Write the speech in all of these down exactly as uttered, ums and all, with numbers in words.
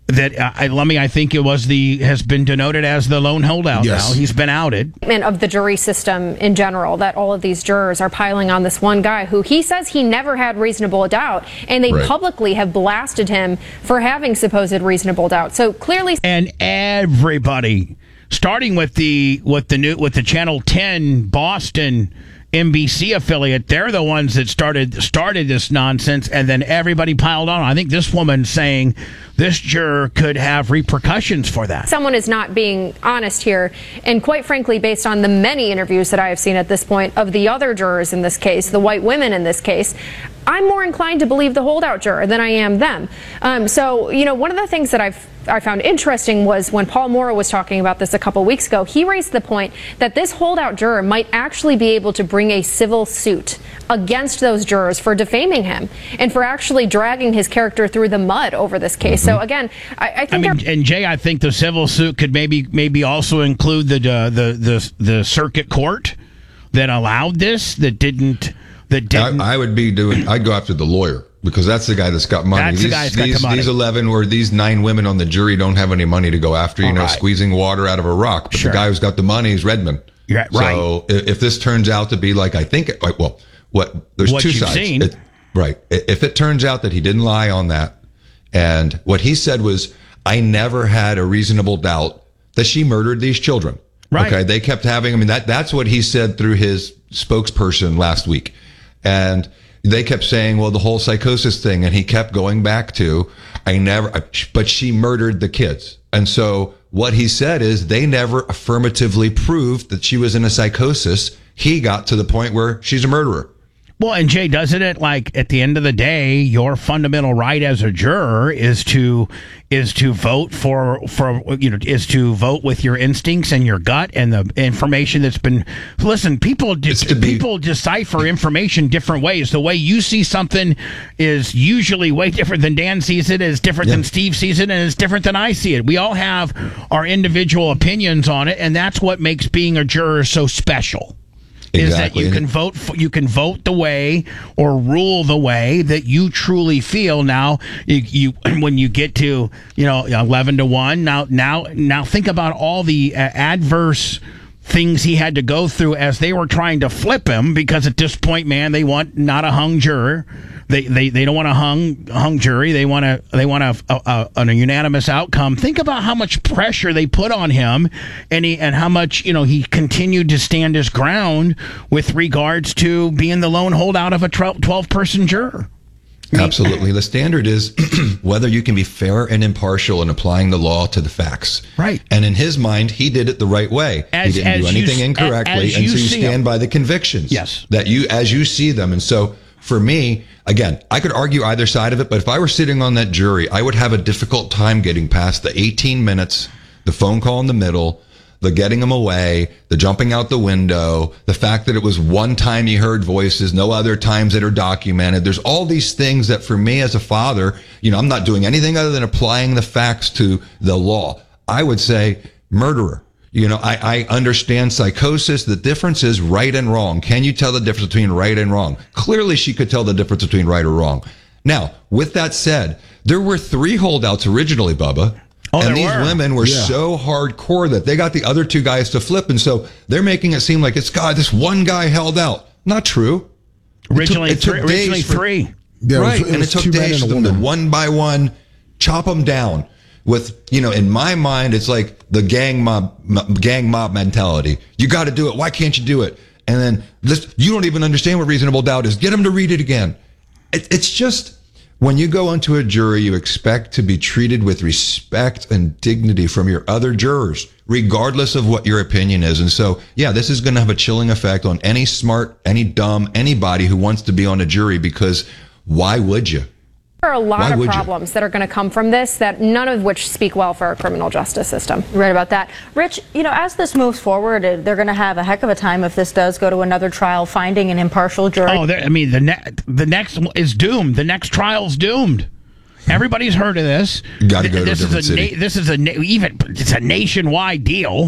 that uh, Lummy, I think it was the has been denoted as the lone holdout. Yes. Now he's been outed. And of the jury system in general, that all of these jurors are piling on this one guy who he says he never had reasonable doubt, and they Right. publicly have blasted him for having supposed reasonable doubt. So clearly, And everybody, starting with the with the new with the Channel ten Boston N B C affiliate, they're the ones that started started this nonsense, and then everybody piled on. I think this woman saying this juror could have repercussions for that. someone is not being honest here. And quite frankly, based on the many interviews that I have seen at this point of the other jurors in this case, the white women in this case, I'm more inclined to believe the holdout juror than I am them. Um, so, you know, one of the things that I've I found interesting was when Paul Mauro was talking about this a couple weeks ago, he raised the point that this holdout juror might actually be able to bring a civil suit against those jurors for defaming him and for actually dragging his character through the mud over this case. Mm-hmm. So again, I, I think I mean, and Jay, I think the civil suit could maybe maybe also include the uh, the the the circuit court that allowed this, that didn't that didn't. I, I would be doing. I'd go after the lawyer. Because that's the guy that's got money. That's these, the guy that's got these, the money. These eleven or these nine women on the jury don't have any money to go after, you All know, right. squeezing water out of a rock. But Sure. the guy who's got the money is Redmond. Yeah, so right. if, if this turns out to be like I think, it, like, well, what there's What two you've sides. seen. It, right. If it turns out that he didn't lie on that, and what he said was, I never had a reasonable doubt that she murdered these children. Right. Okay. They kept having. I mean, that that's what he said through his spokesperson last week, and they kept saying, well, the whole psychosis thing. And he kept going back to, I never, but she murdered the kids. And so what he said is they never affirmatively proved that she was in a psychosis. He got to the point where she's a murderer. Well, and Jay, doesn't it, like, at the end of the day, your fundamental right as a juror is to is to vote for for you know is to vote with your instincts and your gut and the information that's been. Listen, people de- be- people decipher information different ways. The way you see something is usually way different than Dan sees it, is different Yeah. than Steve sees it, and is different than I see it. We all have our individual opinions on it, and that's what makes being a juror so special. Is that Exactly. you can vote for, you can vote the way or rule the way that you truly feel. Now you, you when you get to you know eleven to one. Now now now think about all the uh, adverse things he had to go through as they were trying to flip him, because at this point, man, they want not a hung juror. They, they they don't want a hung hung jury. They want a they want a, a, a, a unanimous outcome. Think about how much pressure they put on him, and he and how much you know he continued to stand his ground with regards to being the lone holdout of a twelve person juror. Absolutely. The standard is whether you can be fair and impartial in applying the law to the facts. Right. And in his mind, he did it the right way. As- he didn't do as you anything s- incorrectly. as And you so you see stand them. by the convictions. Yes. That you, as you see them. And so for me, again, I could argue either side of it, but if I were sitting on that jury, I would have a difficult time getting past the eighteen minutes, the phone call in the middle, the getting him away, the jumping out the window, the fact that it was one time he heard voices, no other times that are documented. There's all these things that for me as a father, you know, I'm not doing anything other than applying the facts to the law. I would say murderer. You know, I, I understand psychosis. The difference is right and wrong. Can you tell the difference between right and wrong? Clearly she could tell the difference between right or wrong. Now, with that said, there were three holdouts originally, Bubba. Oh, and there these were. women were Yeah. so hardcore that they got the other two guys to flip. And so they're making it seem like it's, God, this one guy held out. Not true. Originally, it took three, originally days for- three. Yeah, right. It was, it and was it took two men days and for a them to woman. one by one chop them down with, you know, in my mind, it's like the gang mob, m- gang mob mentality. You got to do it. Why can't you do it? And then this, you don't even understand what reasonable doubt is. Get them to read it again. It, it's just, when you go into a jury, you expect to be treated with respect and dignity from your other jurors, regardless of what your opinion is. And so, yeah, this is going to have a chilling effect on any smart, any dumb, anybody who wants to be on a jury, because why would you? There are a lot Why of would you? problems that are going to come from this, that none of which speak well for our criminal justice system. Right about that. Rich, you know, as this moves forward, uh, they're going to have a heck of a time if this does go to another trial, finding an impartial jury. Oh, there- I mean, the ne- the next one is doomed. The next trial's doomed. Everybody's heard of this. You gotta go to a this different is a city. this is a na- even it's a nationwide deal.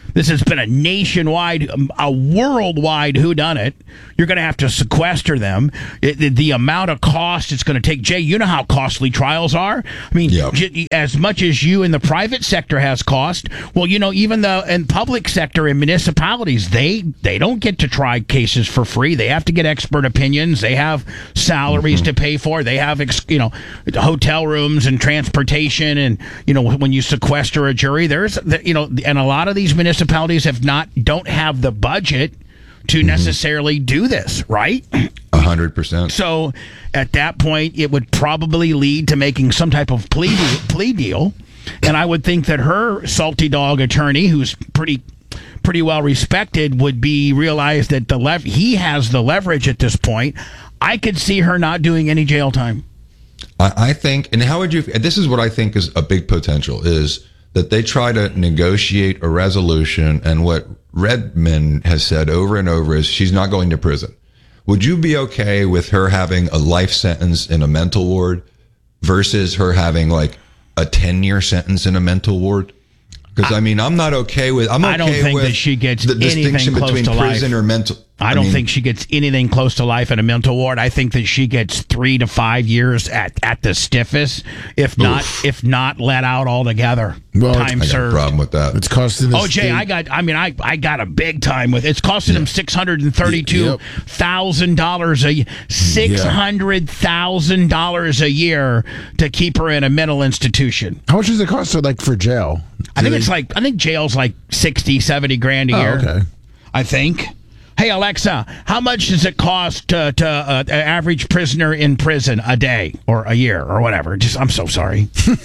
This has been a nationwide, a worldwide whodunit. You're going to have to sequester them. It, the, the amount of cost it's going to take. Jay, you know how costly trials are. I mean, Yep. j- as much as you in the private sector has cost, well, you know, even the in public sector and municipalities, they they don't get to try cases for free. They have to get expert opinions. They have salaries to pay for. They have, ex, you know, hotel rooms and transportation. And, you know, when you sequester a jury, there's, you know, and a lot of these municipalities have not, don't have the budget to necessarily do this, right? A hundred percent. So at that point, it would probably lead to making some type of plea deal, plea deal. And I would think that her salty dog attorney, who's pretty pretty well respected, would be realize that the lev- he has the leverage at this point. I could see her not doing any jail time. I, I think, and how would you, this is what I think is a big potential, is that they try to negotiate a resolution, and what Redmond has said over and over is she's not going to prison. Would you be okay with her having a life sentence in a mental ward versus her having like a ten-year sentence in a mental ward? Because I, I mean, I'm not okay with. I'm okay I don't think with that she gets the anything distinction close between to prison life. or mental. I don't I mean, think she gets anything close to life in a mental ward. I think that she gets three to five years at, at the stiffest, if not oof. if not let out altogether. Well, time I served. got a problem with that. It's costing. Oh, Jay, state. I got. I mean, I I got a big time with it. It's costing yeah. him six hundred and thirty-two thousand dollars a six hundred thousand dollars a year to keep her in a mental institution. How much does it cost her, like, for jail? I think they... it's like I think jail's like sixty, seventy grand a oh, year. Okay. I think. Hey, Alexa, how much does it cost to, to uh, an average prisoner in prison a day or a year or whatever? Just, I'm so sorry.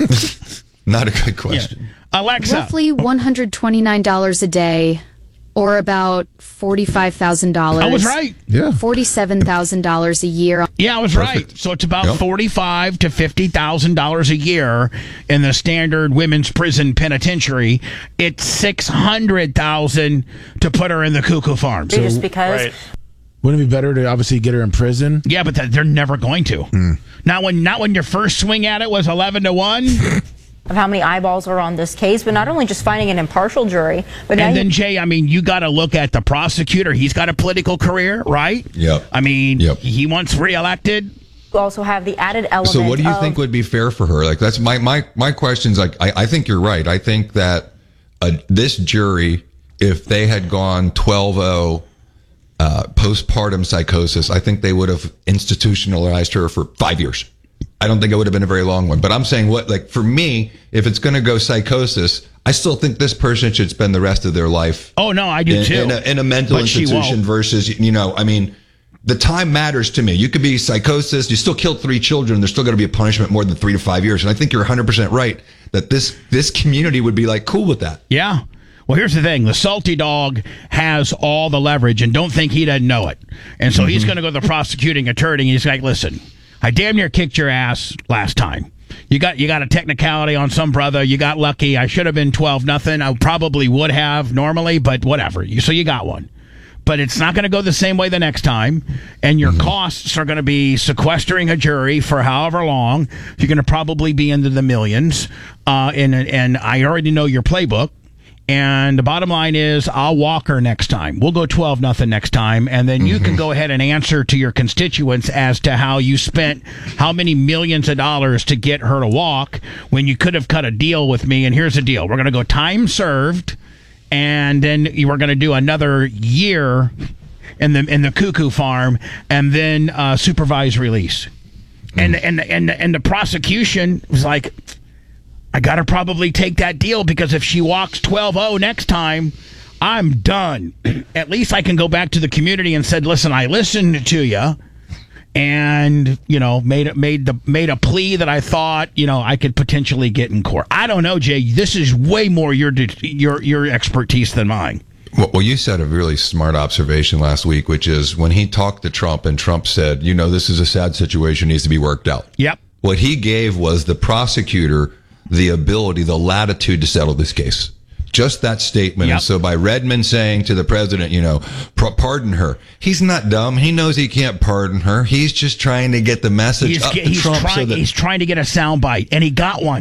Not a good question. Yeah. Alexa. Roughly one hundred twenty-nine dollars a day, or about forty-five thousand dollars. I was right. Yeah. forty-seven thousand dollars a year. Yeah, I was Perfect. right. So it's about yep. forty-five to fifty thousand dollars a year in the standard women's prison penitentiary. It's six hundred thousand to put her in the Cuckoo Farm. So, just because. Right. Wouldn't it be better to obviously get her in prison? Yeah, but they're never going to. Mm. Not when, not when your first swing at it was eleven to one. Of how many eyeballs are on this case, but not only just finding an impartial jury, but now and then you- Jay, I mean, you got to look at the prosecutor. He's got a political career, right? Yep. I mean, yep. he wants reelected. You also have the added element. So, what do you of- think would be fair for her? Like, that's my my my question's like, I, I think you're right. I think that uh, this jury, if they had gone twelve oh uh, postpartum psychosis, I think they would have institutionalized her for five years. I don't think it would have been a very long one, but I'm saying what, like, for me, if it's going to go psychosis, I still think this person should spend the rest of their life. Oh, no, I do in, too. In a, in a mental but institution versus, you know, I mean, the time matters to me. You could be psychosis. You still killed three children. There's still going to be a punishment more than three to five years. And I think you're one hundred percent right that this, this community would be like cool with that. Yeah. Well, here's the thing. The salty dog has all the leverage, and don't think he doesn't know it. And so mm-hmm. he's going to go to the prosecuting attorney, and he's like, listen, I damn near kicked your ass last time. You got you got a technicality on some brother. You got lucky. I should have been twelve nothing. I probably would have normally, but whatever. So you got one. But it's not going to go the same way the next time. And your mm-hmm. costs are going to be sequestering a jury for however long. You're going to probably be into the millions. Uh, and, and I already know your playbook. And the bottom line is, I'll walk her next time. We'll go twelve nothing next time, and then you mm-hmm. can go ahead and answer to your constituents as to how you spent how many millions of dollars to get her to walk when you could have cut a deal with me. And here's the deal: we're going to go time served, and then we're going to do another year in the in the Cuckoo Farm, and then uh, supervised release. Mm-hmm. And and and and the prosecution was like, I got to probably take that deal because if she walks twelve oh next time, I'm done. At least I can go back to the community and said, listen, I listened to you and, you know, made made the made a plea that I thought, you know, I could potentially get in court. I don't know, Jay. This is way more your your your expertise than mine. Well, you said a really smart observation last week, which is when he talked to Trump and Trump said, you know, this is a sad situation, needs to be worked out. Yep. What he gave was the prosecutor the ability, the latitude to settle this case. Just that statement. Yep. And so by Redmond saying to the president, you know, pardon her, he's not dumb. He knows he can't pardon her. He's just trying to get the message he's, up to he's Trump. Trying, so that he's trying to get a soundbite, and he got one.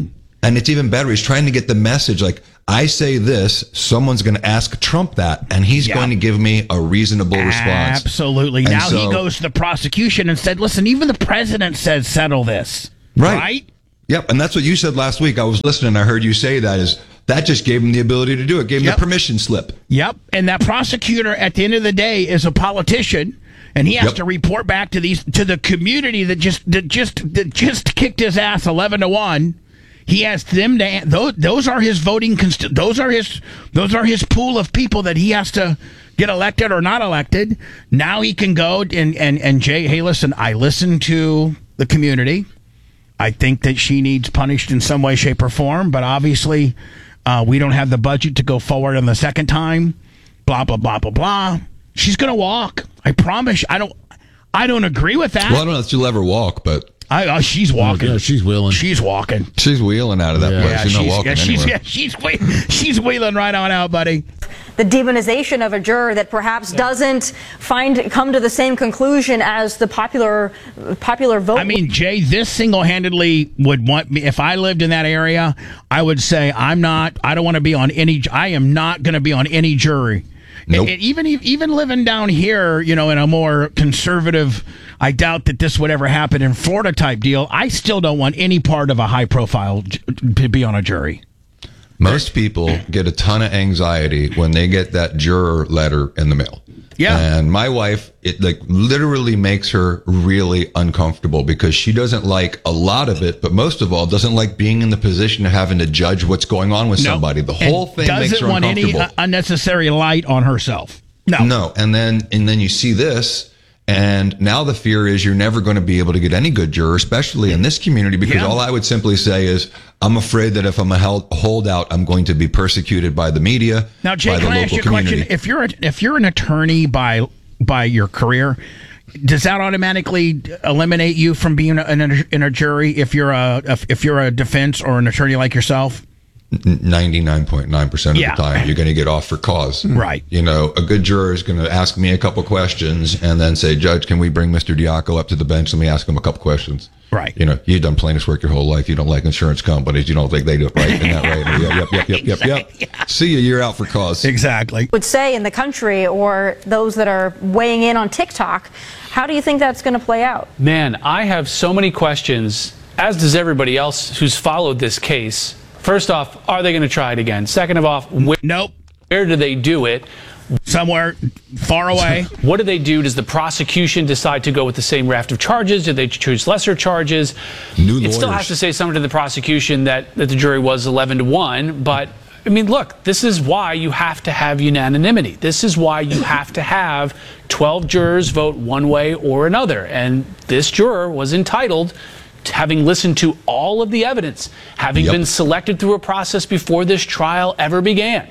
And it's even better. He's trying to get the message like, I say this, someone's going to ask Trump that, and he's Yeah. going to give me a reasonable response. Absolutely. And Now so- he goes to the prosecution and said, listen, even the president said settle this. Right. Right? Yep, and that's what you said last week. I was listening. I heard you say that is that just gave him the ability to do it. Gave him Yep. the permission slip. Yep. And that prosecutor at the end of the day is a politician, and he has Yep. to report back to these to the community that just that just that just kicked his ass eleven to one. He has them to those those are his voting const, those are his those are his pool of people that he has to get elected or not elected. Now he can go and and and Jay, hey, listen, I listened to the community. I think that she needs punished in some way, shape, or form, but obviously uh, we don't have the budget to go forward on the second time. Blah blah blah blah blah. She's gonna walk. I promise. I don't. I don't agree with that. Well, I don't know if she'll ever walk, but I, uh, she's walking. yeah, she's wheeling. She's walking. she's wheeling out of that Yeah. place. Yeah, she's, not she's, walking yeah, she's, anywhere. yeah, she's, whe- she's wheeling right on out, buddy. The demonization of a juror that perhaps doesn't find come to the same conclusion as the popular popular vote. I mean, Jay, this single-handedly would want me. If I lived in that area, I would say I'm not. I don't want to be on any. I am not going to be on any jury. Nope. And, and even even living down here, you know, in a more conservative, I doubt that this would ever happen in Florida type deal. I still don't want any part of a high profile j- to be on a jury. Most people get a ton of anxiety when they get that juror letter in the mail. Yeah. And my wife, it like literally makes her really uncomfortable because she doesn't like a lot of it, but most of all doesn't like being in the position of having to judge what's going on with No. somebody. The And whole thing makes doesn't her want any uncomfortable. uh, unnecessary light on herself. No. No, and then and then you see this, and now the fear is you're never going to be able to get any good juror, especially in this community, because Yeah. all I would simply say is I'm afraid that if I'm a held, holdout, I'm going to be persecuted by the media, Now, Jay, by the can I ask local you a community. question? If you're a, if you're an attorney by by your career, does that automatically eliminate you from being in a, in a jury if you're a if you're a defense or an attorney like yourself? ninety-nine point nine percent of Yeah. the time, you're going to get off for cause. Right. You know, a good juror is going to ask me a couple questions and then say, Judge, can we bring Mister Diaco up to the bench? Let me ask him a couple questions. Right. You know, you've done plaintiff's work your whole life. You don't like insurance companies. You don't think they do it right. Isn't that right? Yep, yep, yep, yep, yep, yep. See you. You're out for cause. Exactly. would say in the country or those that are weighing in on TikTok, how do you think that's going to play out? Man, I have so many questions, as does everybody else who's followed this case. First off, are they going to try it again? Second of all, where, Nope. where do they do it? Somewhere far away. What do they do? Does the prosecution decide to go with the same raft of charges? Do they choose lesser charges? New It still lawyers. has to say something to the prosecution that, that the jury was eleven to one, but I mean, look, this is why you have to have unanimity. This is why you have to have twelve jurors vote one way or another. And this juror was entitled to having listened to all of the evidence, having Yep. been selected through a process before this trial ever began.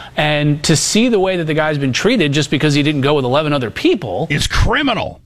And to see the way that the guy's been treated just because he didn't go with eleven other people It's criminal.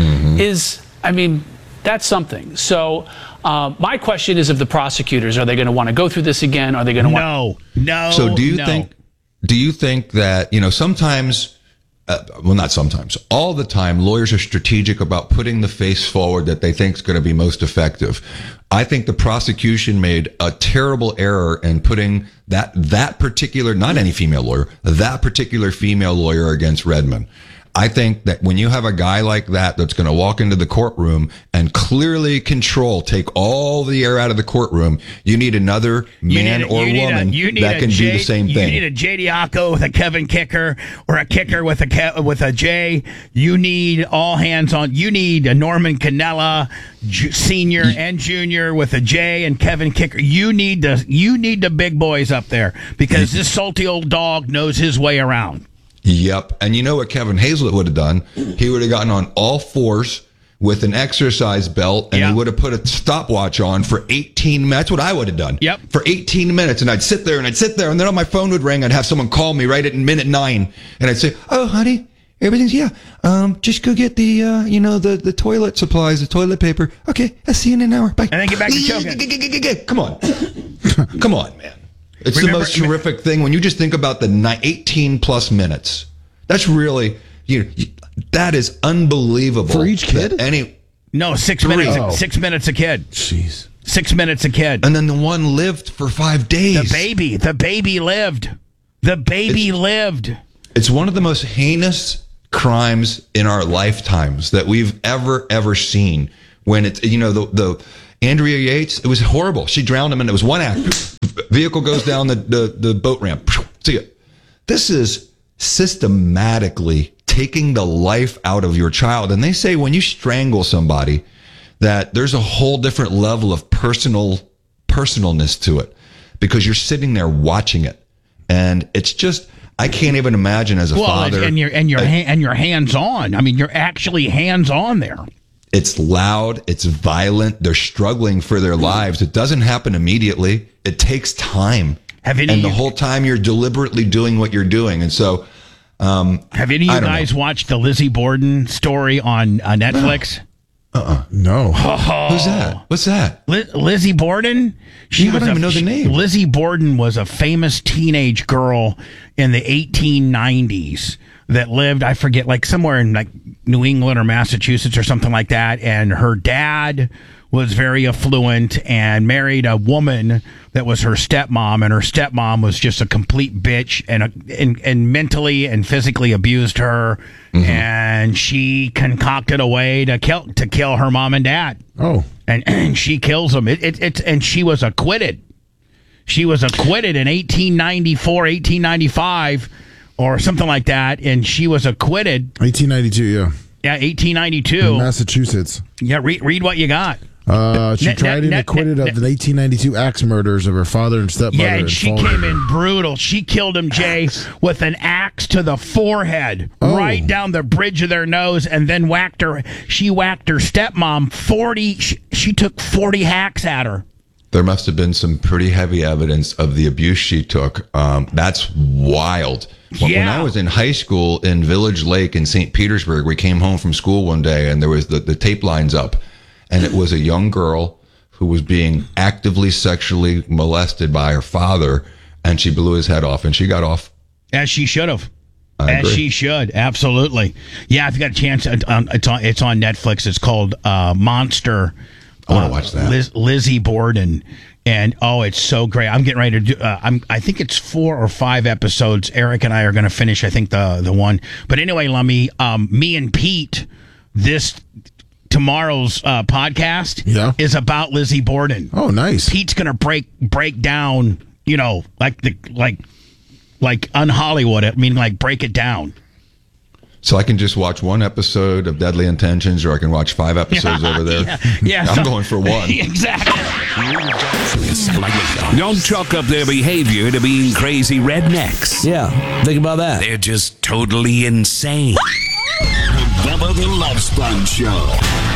is, I mean, that's something. So uh, my question is of the prosecutors, are they going to want to go through this again? Are they going to want No. No. So do you no. think, do you think that, you know, sometimes, uh, well, not sometimes, all the time, lawyers are strategic about putting the face forward that they think is going to be most effective. I think the prosecution made a terrible error in putting that, that particular, not any female lawyer, that particular female lawyer against Redmond. I think that when you have a guy like that that's going to walk into the courtroom and clearly control, take all the air out of the courtroom, you need another You man need a- or you need a- woman you need that a can J- do the same you thing. need a J Diaco with a Kevin Kicker or a kicker with a Ke- with a J. You need all hands on. You need a Norman Cannella, Ju- senior and junior with a J and Kevin Kicker. You need the you need the big boys up there because this salty old dog knows his way around. Yep. And you know what Kevin Hazlett would have done? He would have gotten on all fours with an exercise belt and Yeah. he would have put a stopwatch on for eighteen minutes. That's what I would have done. Yep. For eighteen minutes. And I'd sit there and I'd sit there and then on my phone would ring. I'd have someone call me right at minute nine. And I'd say, oh, honey, everything's, yeah. Um, just go get the, uh, you know, the, the toilet supplies, the toilet paper. Okay. I'll see you in an hour. Bye. And then get back to choking. Come on. Come on, man. It's Remember- the most terrific thing when you just think about the ni- eighteen plus minutes. That's really, you, you that is unbelievable. For each kid? that Any No, six Three. minutes. Oh. Six minutes a kid. Jeez. Six minutes a kid. And then the one lived for five days. The baby. The baby lived. The baby It's- lived. It's one of the most heinous crimes in our lifetimes that we've ever, ever seen. When it's, you know, the, the Andrea Yates, it was horrible. She drowned him, and it was one act. Vehicle goes down the, the, the boat ramp. See it. This is systematically taking the life out of your child. And they say when you strangle somebody, that there's a whole different level of personal personalness to it because you're sitting there watching it. And it's just, I can't even imagine as a Well, father. and you're and you're uh, ha- and you're hands on. I mean, you're actually hands on there. It's loud. It's violent. They're struggling for their lives. It doesn't happen immediately. It takes time. Have any and of the you- whole time you're deliberately doing what you're doing. And so, um, Have any of I you don't guys know. watched the Lizzie Borden story on uh, Netflix? No. Who's that? What's that? Li- Lizzie Borden? She I don't a- even know the she- name. Lizzie Borden was a famous teenage girl in the eighteen nineties that lived, I forget, like somewhere in like New England or Massachusetts or something like that. And her dad was very affluent and married a woman that was her stepmom, and her stepmom was just a complete bitch and a, and, and mentally and physically abused her. Mm-hmm. And she concocted a way to kill to kill her mom and dad. Oh. And, and she kills them. It, it, it's and she was acquitted. She was acquitted in eighteen ninety-four, eighteen ninety-five, or something like that. And she was acquitted. eighteen ninety-two, yeah. Yeah, eighteen ninety-two. In Massachusetts. Yeah, read read what you got. Uh, she Ne- tried ne- and ne- acquitted ne- of the eighteen ninety-two axe murders of her father and stepmother. Yeah, and in she Fall came River. in brutal. She killed him, Jay, with an axe to the forehead, Oh. right down the bridge of their nose, and then whacked her. She whacked her stepmom forty. She, she took forty hacks at her. There must have been some pretty heavy evidence of the abuse she took. Um, that's wild. When, when Yeah. I was in high school in Village Lake in Saint Petersburg, we came home from school one day and there was the, the tape lines up, and it was a young girl who was being actively sexually molested by her father, and she blew his head off, and she got off. As she should have. I As agree. she should. Absolutely. Yeah, if you got a chance, uh, um, it's on, it's on Netflix. It's called uh, Monster. I want to Uh, watch that. Liz, Lizzie Borden. And oh, it's so great. I'm getting ready to do, uh, I'm, I think it's four or five episodes. Eric and I are going to finish, I think, the, the one. But anyway, Lummy, um, me and Pete, this tomorrow's uh, podcast Yeah. is about Lizzie Borden. Oh, nice. Pete's gonna break break down, you know, like the like like un-Hollywood it, I mean, like break it down. So I can just watch one episode of Deadly Intentions, or I can watch five episodes over there. Yeah, yeah, I'm so- going for one. Exactly. Don't chalk up their behavior to being crazy rednecks. Yeah, think about that. They're just totally insane. Bubba the Love Sponge Show.